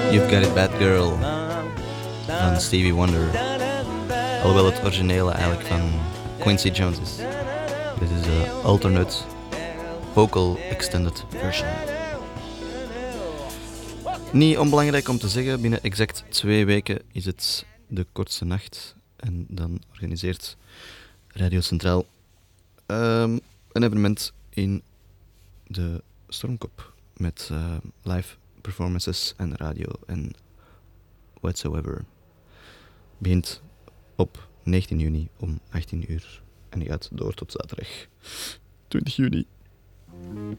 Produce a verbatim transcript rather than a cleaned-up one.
You've Got It Bad Girl van Stevie Wonder. Alhoewel het originele eigenlijk van Quincy Jones is. Dit is de alternate vocal extended version. Niet onbelangrijk om te zeggen, binnen exact twee weken is het de kortste nacht. En dan organiseert Radio Centraal um, een evenement in de Stormkop. Met uh, live performances en radio en whatsoever. Begint op negentien juni om achttien uur en gaat door tot zaterdag twintig juni.